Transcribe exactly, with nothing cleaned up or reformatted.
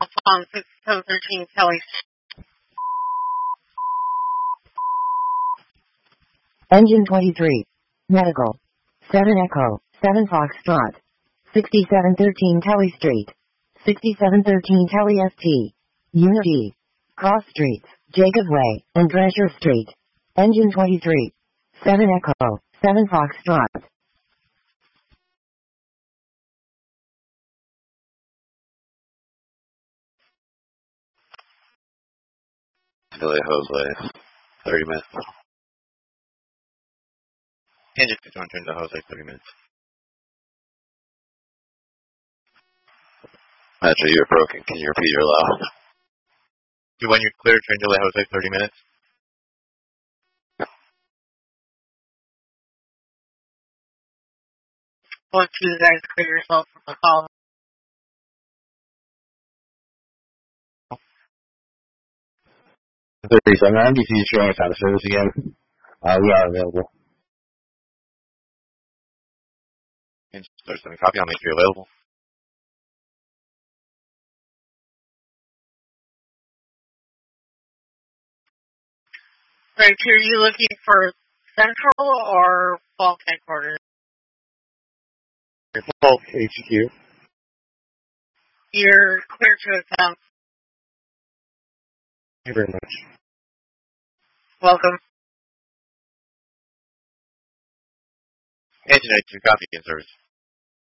on six seven thirteen Kelly. Engine twenty-three. Medical. seven Echo. seven Foxtrot. sixty-seven thirteen Kelly Street. sixty-seven thirteen Kelly S T. Unity. Cross Streets, Jacob Way, and Drescher Street. Engine twenty-three. seven Echo. seven Foxtrot. Billy Jose. thirty minutes. Engine two one, turn to Jose, thirty minutes. Metro, you're broken. Can you repeat your last? two one, you're clear, turn to Jose, thirty minutes. Once you guys clear yourself from the call. thirty-seven, N B C is showing us how to service again. Uh, we are available. Engine thirty-seven, copy, I'll make you available. Right, are you looking for Central or Bulk headquarters? Bulk H Q. You're clear to attempt. Thank you very much. Welcome. Engine eight two, copy in service.